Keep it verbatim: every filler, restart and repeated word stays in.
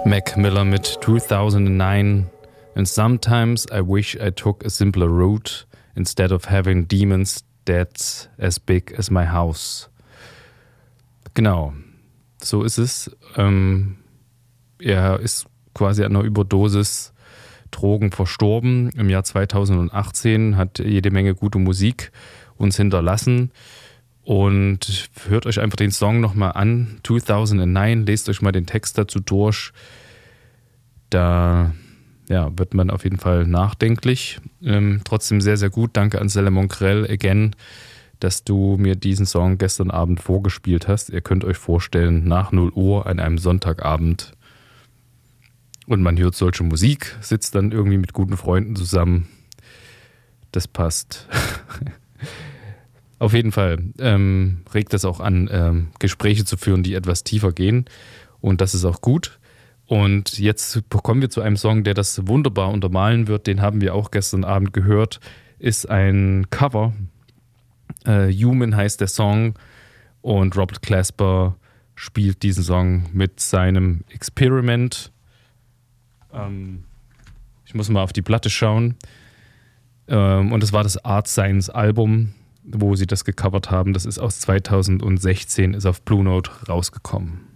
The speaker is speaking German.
Mac Miller mit two thousand nine. And sometimes I wish I took a simpler route instead of having demons that's as big as my house. Genau, so ist es. Ähm, er ist quasi an einer Überdosis Drogen verstorben im Jahr zweitausendachtzehn, hat jede Menge gute Musik uns hinterlassen. Und hört euch einfach den Song nochmal an, two thousand nine, lest euch mal den Text dazu durch. Da ja, wird man auf jeden Fall nachdenklich. Ähm, trotzdem sehr, sehr gut. Danke an Stella Mongrel again, dass du mir diesen Song gestern Abend vorgespielt hast. Ihr könnt euch vorstellen, nach null Uhr an einem Sonntagabend und man hört solche Musik, sitzt dann irgendwie mit guten Freunden zusammen. Das passt. Auf jeden Fall ähm, regt das auch an, ähm, Gespräche zu führen, die etwas tiefer gehen. Und das ist auch gut. Und jetzt kommen wir zu einem Song, der das wunderbar untermalen wird. Den haben wir auch gestern Abend gehört. Ist ein Cover. Äh, Human heißt der Song. Und Robert Glasper spielt diesen Song mit seinem Experiment. Ähm, ich muss mal auf die Platte schauen. Ähm, und das war das Art Science Album, wo sie das gecovert haben. Das ist aus zweitausendsechzehn, ist auf Blue Note rausgekommen.